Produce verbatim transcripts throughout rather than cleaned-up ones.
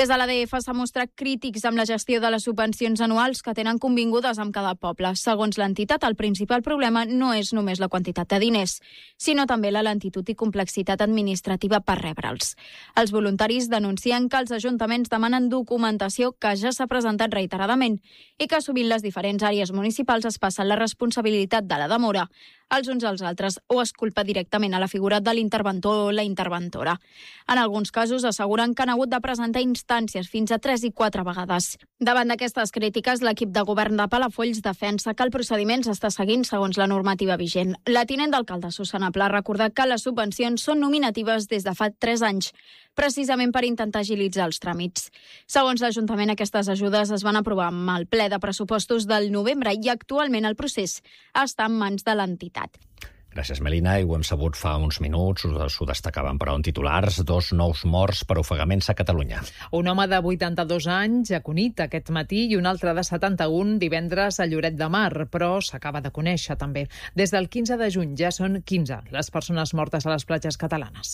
Des de l'A D F s'ha mostrat crítics amb la gestió de les subvencions anuals que tenen convingudes amb cada poble. Segons l'entitat, el principal problema no és només la quantitat de diners, sinó també la lentitud i complexitat administrativa per rebre'ls. Els voluntaris denuncien que els ajuntaments demanen documentació que ja s'ha presentat reiteradament i que sovint les diferents àrees municipals es passen la responsabilitat de la demora els uns als altres o es culpa directament a la figura de l'interventor o la interventora. En alguns casos asseguren que han hagut de presentar instàncies fins a tres i quatre vegades. Davant d'aquestes crítiques, l'equip de govern de Palafolls defensa que el procediment s'està seguint segons la normativa vigent. La tinent d'alcalde Susana Pla ha recordat que les subvencions són nominatives des de fa tres anys, precisament per intentar agilitzar els tràmits. Segons l'Ajuntament, aquestes ajudes es van aprovar amb el ple de pressupostos del novembre i actualment el procés està en mans de l'entitat. Gràcies, Melina. I ho hem sabut fa uns minuts, us ho destacaven, però en titulars, dos nous morts per ofegaments a Catalunya. Un home de vuitanta-dos anys a Cunit aquest matí i un altre de setanta-un divendres a Lloret de Mar, però s'acaba de conèixer també. Des del quinze de juny ja són quinze les persones mortes a les platges catalanes.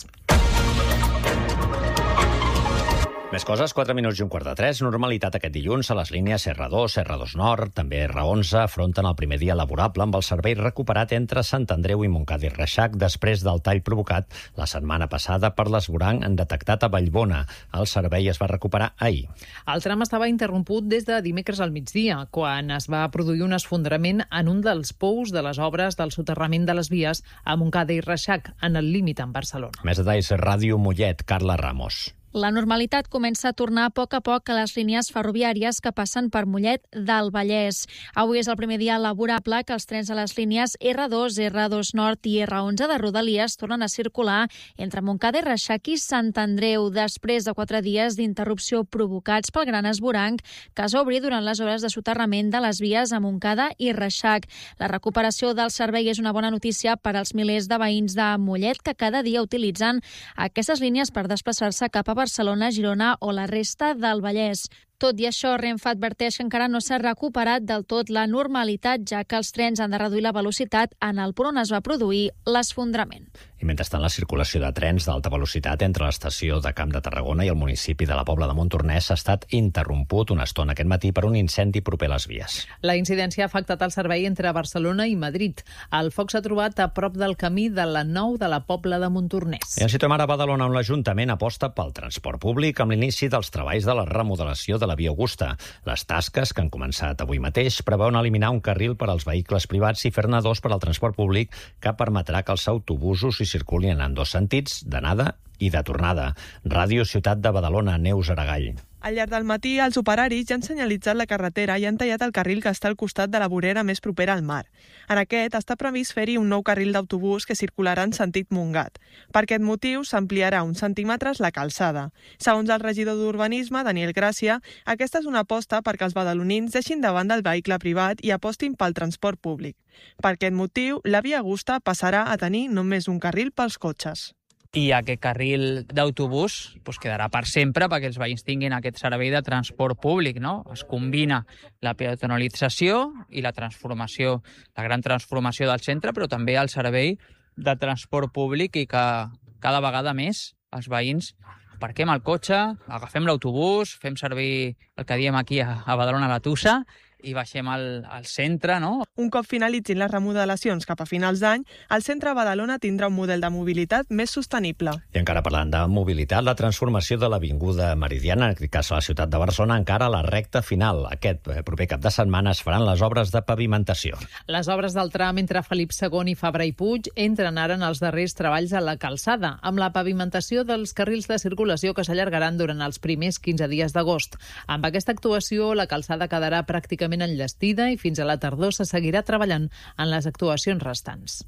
Més coses, quatre minuts i un quart de tres. Normalitat aquest dilluns a les línies erra dos, erra dos Nord, també erra onze, afronten el primer dia laborable amb el servei recuperat entre Sant Andreu i Montcada i Reixac després del tall provocat la setmana passada per l'esvoranc detectat a Vallbona. El servei es va recuperar ahir. El tram estava interromput des de dimecres al migdia, quan es va produir un esfondrament en un dels pous de les obres del soterrament de les vies a Montcada i Reixac, en el límit amb Barcelona. Més detalls, Ràdio Mollet, Carla Ramos. La normalitat comença a tornar a poc a poc a les línies ferroviàries que passen per Mollet del Vallès. Avui és el primer dia laborable que els trens a les línies erra dos, erra dos Nord i erra onze de Rodalies tornen a circular entre Montcada i Reixac i Sant Andreu, després de quatre dies d'interrupció provocats pel gran esvoranc que es va obrir durant les hores de soterrament de les vies a Montcada i Reixac. La recuperació del servei és una bona notícia per als milers de veïns de Mollet que cada dia utilitzen aquestes línies per desplaçar-se cap a Barcelona, Girona o la resta del Vallès. Tot i això, Renfe adverteix que encara no s'ha recuperat del tot la normalitat, ja que els trens han de reduir la velocitat en el punt on es va produir l'esfondrament. I mentrestant, la circulació de trens d'alta velocitat entre l'estació de Camp de Tarragona i el municipi de la Pobla de Montornès ha estat interromput una estona aquest matí per un incendi proper a les vies. La incidència ha afectat el servei entre Barcelona i Madrid. El foc s'ha trobat a prop del camí de la nou de la Pobla de Montornès. I ens situem ara a Badalona, on l'Ajuntament aposta pel transport públic amb l'inici dels treballs de la remodelació de la via Augusta. Les tasques, que han començat avui mateix, preveuen eliminar un carril per als vehicles privats i fer-ne dos per al transport públic, que permetrà que els autobusos hi circulin en dos sentits, d'anada i de tornada. Ràdio Ciutat de Badalona, Neus Aragall. Al llarg del matí, els operaris ja han senyalitzat la carretera i han tallat el carril que està al costat de la vorera més propera al mar. En aquest està previst fer-hi un nou carril d'autobús que circularà en sentit Montgat. Per aquest motiu, s'ampliarà uns centímetres la calçada. Segons el regidor d'Urbanisme, Daniel Gràcia, aquesta és una aposta perquè els badalonins deixin de banda el vehicle privat i apostin pel transport públic. Per aquest motiu, la via Augusta passarà a tenir només un carril pels cotxes. I aquest carril d'autobús pues, quedarà per sempre perquè els veïns tinguin aquest servei de transport públic, no? Es combina la peatonalització i la transformació, la gran transformació del centre, però també el servei de transport públic i que cada vegada més els veïns aparquem el cotxe, agafem l'autobús, fem servir el que diem aquí a, a Badalona la Tussa i baixem al, al centre, no? Un cop finalitzin les remodelacions cap a finals d'any, el centre de Badalona tindrà un model de mobilitat més sostenible. I encara parlant de mobilitat, la transformació de l'Avinguda Meridiana, en aquest cas a la ciutat de Barcelona, encara a la recta final. Aquest proper cap de setmana es faran les obres de pavimentació. Les obres del tram entre Felip segon i Fabra i Puig entren ara en els darrers treballs a la calçada, amb la pavimentació dels carrils de circulació que s'allargaran durant els primers quinze dies d'agost. Amb aquesta actuació, la calçada quedarà pràcticament enllestida i fins a la tardor se seguirà treballant en les actuacions restants.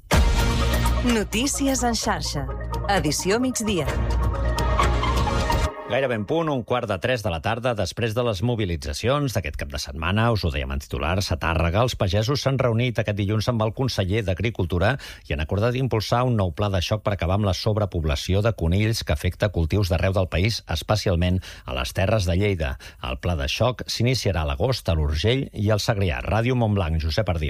Notícies en xarxa. Edició migdia. Gairebé en punt, un quart de tres de la tarda, després de les mobilitzacions d'aquest cap de setmana, us ho dèiem en titulars, a Tàrrega, els pagesos s'han reunit aquest dilluns amb el conseller d'Agricultura i han acordat impulsar un nou pla de xoc per acabar amb la sobrepoblació de conills que afecta cultius d'arreu del país, especialment a les terres de Lleida. El pla de xoc s'iniciarà a l'agost a l'Urgell i al Segrià. Ràdio Montblanc, Josep Ardila.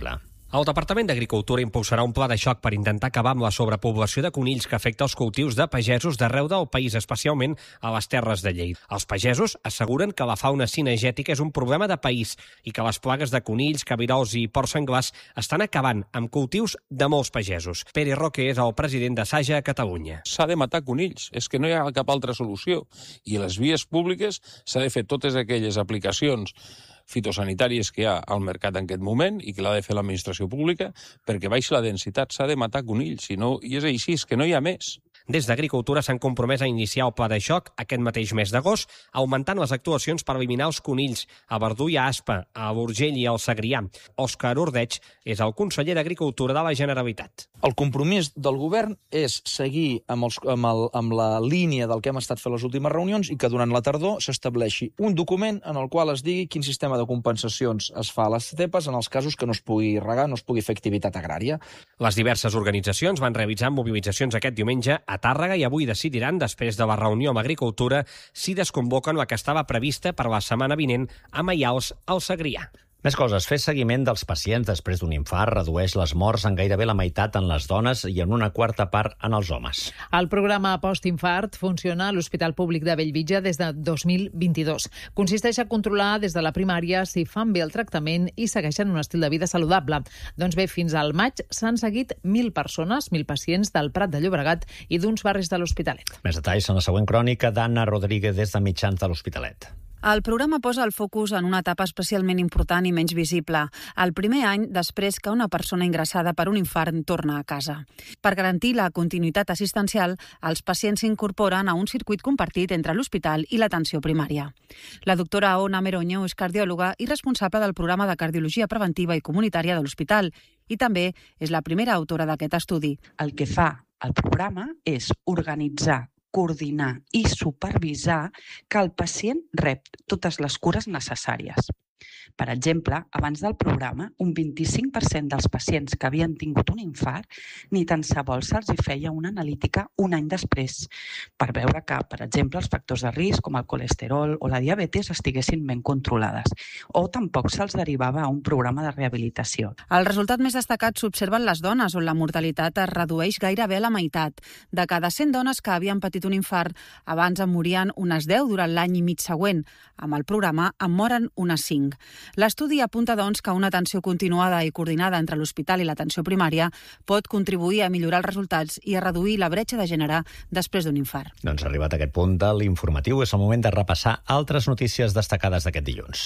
El Departament d'Agricultura impulsarà un pla de xoc per intentar acabar amb la sobrepoblació de conills que afecta els cultius de pagesos d'arreu del país, especialment a les terres de Lleida. Els pagesos asseguren que la fauna cinegètica és un problema de país i que les plagues de conills, cabirols i porcs senglars estan acabant amb cultius de molts pagesos. Pere Roque és el president de Saja a Catalunya. S'ha de matar conills, és que no hi ha cap altra solució. I a les vies públiques s'ha de fer totes aquelles aplicacions fitosanitàries que hi ha al mercat en aquest moment i que l'ha de fer l'administració pública perquè baixi la densitat, s'ha de matar conills, si no, i és així, és que no hi ha més. Des d'Agricultura s'han compromès a iniciar el pla de xoc aquest mateix mes d'agost, augmentant les actuacions per eliminar els conills a Verdú i a Aspa, a l'Urgell i al Segrià. Òscar Ordeig és el conseller d'Agricultura de la Generalitat. El compromís del govern és seguir amb, els, amb, el, amb la línia del que hem estat fent les últimes reunions i que durant la tardor s'estableixi un document en el qual es digui quin sistema de compensacions es fa a les estepes en els casos que no es pugui regar, no es pugui fer activitat agrària. Les diverses organitzacions van realitzar mobilitzacions aquest diumenge a Tàrrega i avui decidiran, després de la reunió amb Agricultura, si desconvoquen la que estava prevista per la setmana vinent a Maials, al Segrià. Més coses. Fer seguiment dels pacients després d'un infart redueix les morts en gairebé la meitat en les dones i en una quarta part en els homes. El programa Postinfart funciona a l'Hospital Públic de Bellvitge des de dos mil vint-i-dos. Consisteix a controlar des de la primària si fan bé el tractament i segueixen un estil de vida saludable. Doncs bé, fins al maig s'han seguit mil persones, mil pacients del Prat de Llobregat i d'uns barris de l'Hospitalet. Més detalls en la següent crònica d'Anna Rodríguez des de Mitjans de l'Hospitalet. El programa posa el focus en una etapa especialment important i menys visible, el primer any després que una persona ingressada per un infart torna a casa. Per garantir la continuïtat assistencial, els pacients s'incorporen a un circuit compartit entre l'hospital i l'atenció primària. La doctora Ona Meroño és cardiòloga i responsable del programa de cardiologia preventiva i comunitària de l'hospital i també és la primera autora d'aquest estudi. El que fa el programa és organitzar, coordinar i supervisar que el pacient rep totes les cures necessàries. Per exemple, abans del programa, un vint-i-cinc per cent dels pacients que havien tingut un infart ni tan sols se'ls feia una analítica un any després, per veure que, per exemple, els factors de risc com el colesterol o la diabetes estiguessin ben controlades, o tampoc se'ls derivava a un programa de rehabilitació. El resultat més destacat s'observa en les dones, on la mortalitat es redueix gairebé a la meitat. De cada cent dones que havien patit un infart, abans en morien unes deu durant l'any i mig següent. Amb el programa en moren unes cinc. L'estudi apunta, doncs, que una atenció continuada i coordinada entre l'hospital i l'atenció primària pot contribuir a millorar els resultats i a reduir la bretxa de gènere després d'un infart. Doncs arribat a aquest punt de l'informatiu, és el moment de repassar altres notícies destacades d'aquest dilluns.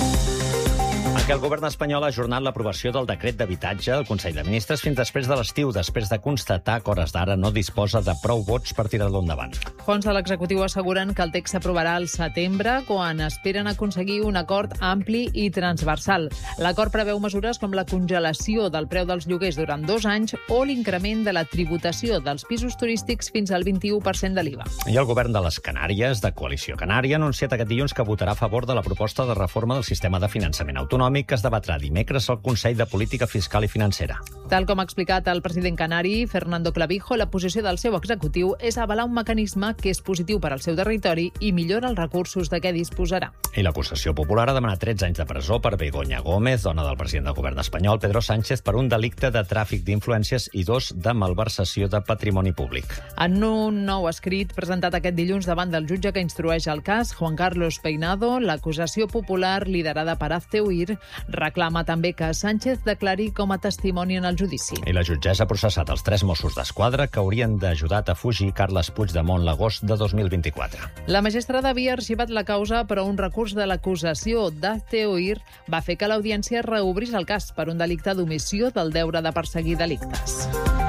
En què el govern espanyol ha ajornat l'aprovació del decret d'habitatge del Consell de Ministres fins després de l'estiu, després de constatar que hores d'ara no disposa de prou vots per tirar-lo endavant. Fons de l'executiu asseguren que el text s'aprovarà al setembre, quan esperen aconseguir un acord ampli i transversal. L'acord preveu mesures com la congelació del preu dels lloguers durant dos anys o l'increment de la tributació dels pisos turístics fins al vint-i-u per cent de l'I V A. I el govern de les Canàries, de Coalició Canària, ha anunciat aquest dilluns que votarà a favor de la proposta de reforma del sistema de finançament autonòmic que es debatrà dimecres al Consell de Política Fiscal i Financera. Tal com ha explicat el president canari, Fernando Clavijo, la posició del seu executiu és avalar un mecanisme que és positiu per al seu territori i millora els recursos de què disposarà. I l'acusació popular ha demanat tretze anys de presó per Begoña Gómez, dona del president del govern espanyol, Pedro Sánchez, per un delicte de tràfic d'influències i dos de malversació de patrimoni públic. En un nou escrit presentat aquest dilluns davant del jutge que instrueix el cas, Juan Carlos Peinado, l'acusació popular liderada per Hazte-Oír reclama també que Sánchez declari com a testimoni en el judici. I la jutgessa ha processat els tres Mossos d'Esquadra que haurien d'ajudat a fugir Carles Puigdemont l'agost de dos mil vint-i-quatre. La magistrada havia arxivat la causa, però un recurs de l'acusació d'Hazte-Oír va fer que l'audiència reobrís el cas per un delicte d'omissió del deure de perseguir delictes.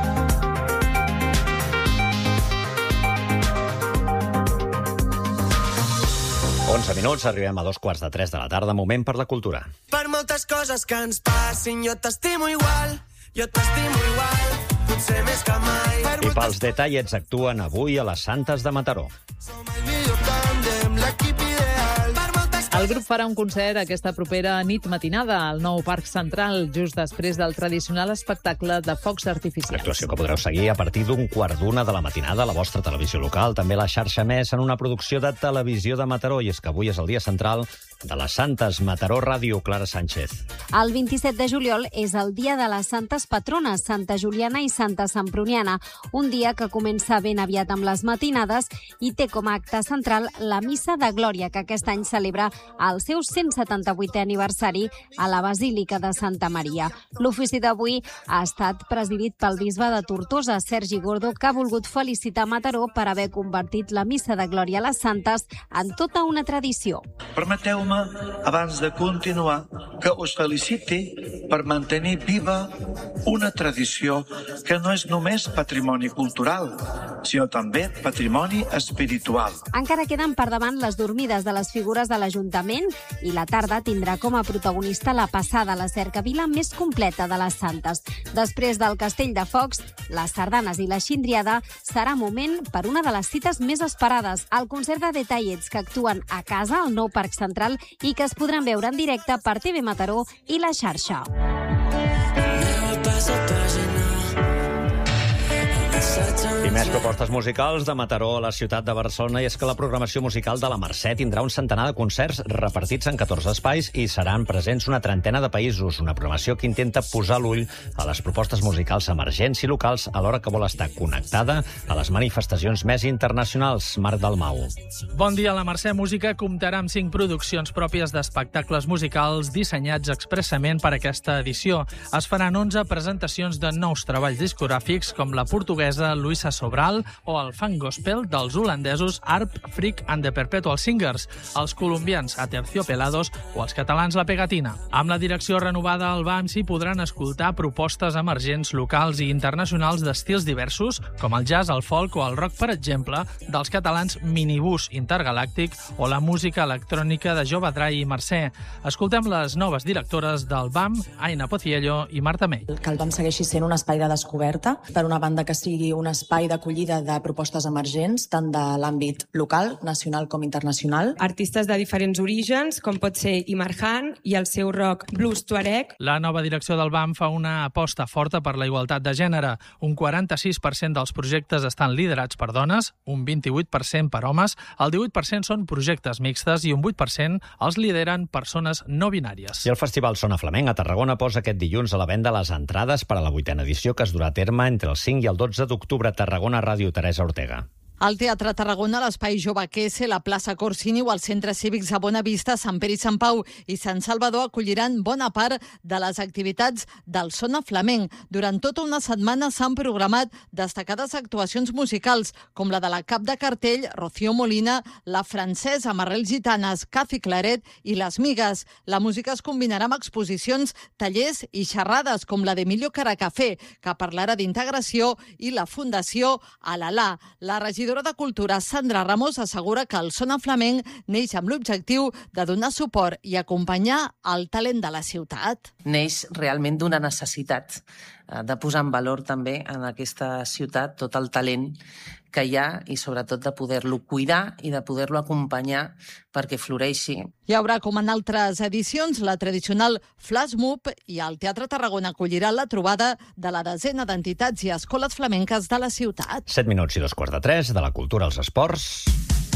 onze minuts, arribem a dos quarts de tres de la tarda, moment per la cultura. Per moltes coses que ens passin, jo t'estimo igual, jo t'estimo igual, potser més que mai. I pels detallets actuen avui a les Santes de Mataró. Som el millor tàndem, l'equip ideal. El grup farà un concert aquesta propera nit matinada al nou Parc Central, just després del tradicional espectacle de focs artificials. Actuació que podreu seguir a partir d'un quart d'una de la matinada a la vostra televisió local, també la xarxa Més, en una producció de Televisió de Mataró. I és que avui és el dia central de les Santes. Mataró Ràdio, Clara Sánchez. El vint-i-set de juliol és el dia de les santes patrones, Santa Juliana i Santa Semproniana, un dia que comença ben aviat amb les matinades i té com a acte central la Missa de Glòria, que aquest any celebra el seu cent setanta-vuitè aniversari a la Basílica de Santa Maria. L'ofici d'avui ha estat presidit pel bisbe de Tortosa, Sergi Gordo, que ha volgut felicitar Mataró per haver convertit la Missa de Glòria a les Santes en tota una tradició. Permeteu-me, abans de continuar, que us feliciti per mantenir viva una tradició que no és només patrimoni cultural, sinó també patrimoni espiritual. Encara queden per davant les dormides de les figures de l'Ajuntament i la tarda tindrà com a protagonista la passada a la cercavila més completa de les Santes. Després del Castell de Focs, les sardanes i la xindriada serà moment per una de les cites més esperades, el concert de Detallets, que actuen a casa al nou Parc Central i que es podran veure en directe per T V Mataró i la xarxa. I més propostes musicals de Mataró a la ciutat de Barcelona, i és que la programació musical de la Mercè tindrà un centenar de concerts repartits en catorze espais i seran presents una trentena de països, una programació que intenta posar l'ull a les propostes musicals emergents i locals alhora que vol estar connectada a les manifestacions més internacionals. Marc Dalmau. Bon dia. La Mercè Música comptarà amb cinc produccions pròpies d'espectacles musicals dissenyats expressament per aquesta edició. Es faran onze presentacions de nous treballs discogràfics com la portuguesa Luisa Sobral o el funk gospel dels holandesos Arp, Freak and the Perpetual Singers, els colombians Aterciopelados o els catalans La Pegatina. Amb la direcció renovada al B A M s'hi podran escoltar propostes emergents locals i internacionals d'estils diversos, com el jazz, el folk o el rock, per exemple, dels catalans Minibús Intergalàctic o la música electrònica de Jove Drai i Mercè. Escoltem les noves directores del B A M, Aina Pociello i Marta May. Que el B A M segueixi sent un espai de descoberta, per una banda que sigui un espai d'acollida de propostes emergents, tant de l'àmbit local, nacional com internacional. Artistes de diferents orígens, com pot ser Imarhan i el seu rock blues tuareg. La nova direcció del B A M fa una aposta forta per la igualtat de gènere. Un quaranta-sis per cent dels projectes estan liderats per dones, un vint-i-vuit per cent per homes, el divuit per cent són projectes mixtes i un vuit per cent els lideren persones no binàries. I el Festival Sona Flamenc a Tarragona posa aquest dilluns a la venda les entrades per a la vuitena edició, que es durà a terme entre el cinc i el dotze d'octubre. Tarragona Ràdio, Teresa Ortega. Al Teatre Tarragona, l'Espai Jove Quese, la plaça Corsini o els centres cívics a Bona Vista, Sant Pere i Sant Pau i Sant Salvador acolliran bona part de les activitats del Sona Flamenc. Durant tota una setmana s'han programat destacades actuacions musicals, com la de la cap de cartell, Rocío Molina, la francesa amb arrels gitanes, Cathy Claret i les Migues. La música es combinarà amb exposicions, tallers i xerrades, com la d'Emilio Caracafé, que parlarà d'integració, i la Fundació Alalà. La regidora de Cultura, Sandra Ramos, assegura que el Sona Flamenc neix amb l'objectiu de donar suport i acompanyar el talent de la ciutat. Neix realment d'una necessitat de posar en valor també en aquesta ciutat tot el talent que hi ha i sobretot de poder-lo cuidar i de poder-lo acompanyar perquè floreixi. Hi haurà, com en altres edicions, la tradicional Flash Mob i el Teatre Tarragona acollirà la trobada de la desena d'entitats i escoles flamenques de la ciutat. Set minuts i dos quarts de tres, de la cultura als esports.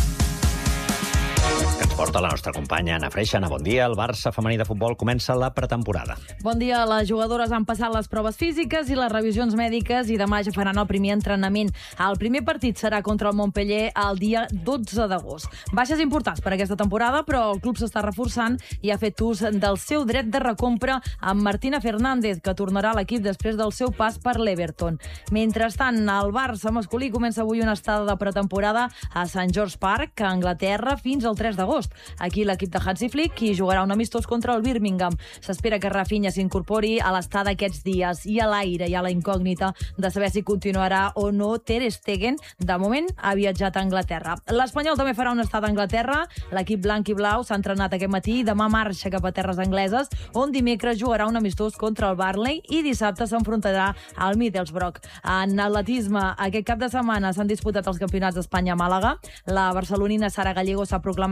Que ens porta la nostra companya Anna Freixa. Anna, bon dia. El Barça femení de futbol comença la pretemporada. Bon dia. Les jugadores han passat les proves físiques i les revisions mèdiques i demà ja faran el primer entrenament. El primer partit serà contra el Montpellier el dia dotze d'agost. Baixes importants per aquesta temporada, però el club s'està reforçant i ha fet ús del seu dret de recompra amb Martina Fernández, que tornarà a l'equip després del seu pas per l'Everton. Mentrestant, el Barça masculí comença avui una estada de pretemporada a Sant George Park, a Anglaterra, fins al tres d'agost. Aquí l'equip de Hansi Flick hi jugarà un amistós contra el Birmingham. S'espera que Rafinha s'incorpori a l'estada aquests dies, i a l'aire hi ha la incògnita de saber si continuarà o no Ter Stegen. De moment ha viatjat a Anglaterra. L'Espanyol també farà una estada a Anglaterra. L'equip blanc i blau s'ha entrenat aquest matí i demà marxa cap a terres angleses, on dimecres jugarà un amistós contra el Burnley i dissabte s'enfrontarà al Middlesbrough. En atletisme, aquest cap de setmana s'han disputat els campionats d'Espanya a Màlaga. La barcelonina Sara Gallego s'ha proclamat campiona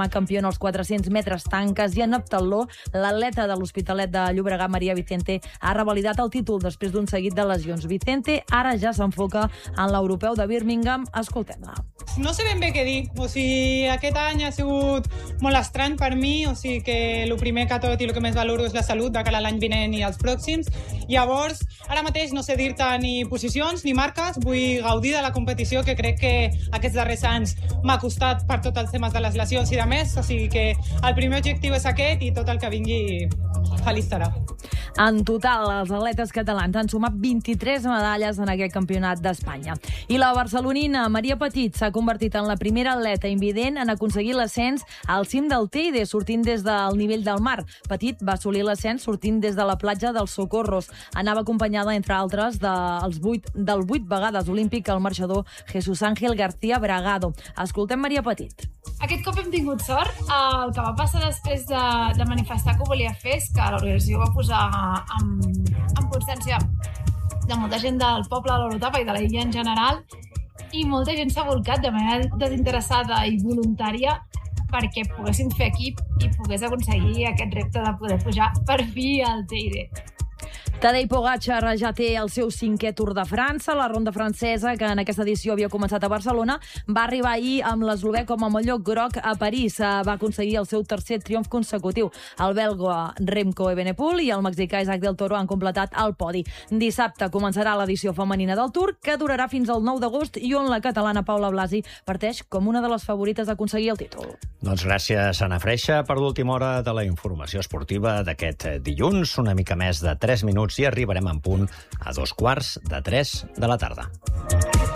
en els quatre-cents metres tanques i en heptatló, l'atleta de l'Hospitalet de Llobregat, Maria Vicente, ha revalidat el títol després d'un seguit de lesions. Vicente ara ja s'enfoca en l'europeu de Birmingham. Escoltem-la. No sé ben bé què dir. O sigui, aquest any ha sigut molt estrany per mi, o sigui que el primer que tot i el que més valoro és la salut de cara a l'any vinent i els pròxims. Llavors, ara mateix no sé dir-te ni posicions ni marques, vull gaudir de la competició, que crec que aquests darrers anys m'ha costat per tots els temes de les lesions i de més, o sigui que el primer objectiu és aquest i tot el que vingui feliç serà. En total, els atletes catalans han sumat vint-i-tres medalles en aquest campionat d'Espanya. I la barcelonina Maria Petit s'ha convertit en la primera atleta invident en aconseguir l'ascens al cim del Teide, sortint des del nivell del mar. Petit va assolir l'ascens sortint des de la platja dels Socorros. Anava acompanyada, entre altres, dels vuit, del vuit vegades olímpic el marxador Jesús Ángel García Bragado. Escoltem Maria Petit. Aquest cop hem tingut sort. El que va passar després de, de manifestar que ho volia fer és que l'organització va posar en, en consciència de molta gent del poble de l'Orotava i de la illa en general, i molta gent s'ha volcat de manera desinteressada i voluntària perquè poguessin fer equip i pogués aconseguir aquest repte de poder pujar per fi al Teide. Tadej Pogačar ja té el seu cinquè Tour de França. La ronda francesa, que en aquesta edició havia començat a Barcelona, va arribar ahir amb l'eslovè com a molló groc a París. Va aconseguir el seu tercer triomf consecutiu. El belga Remco Evenepoel i el mexicà Isaac del Toro han completat el podi. Dissabte començarà l'edició femenina del Tour, que durarà fins al nou d'agost i on la catalana Paula Blasi parteix com una de les favorites a aconseguir el títol. Doncs gràcies, Anna Freixa, per l'última hora de la informació esportiva d'aquest dilluns. Una mica més de tres minuts i arribarem en punt a dos quarts de tres de la tarda.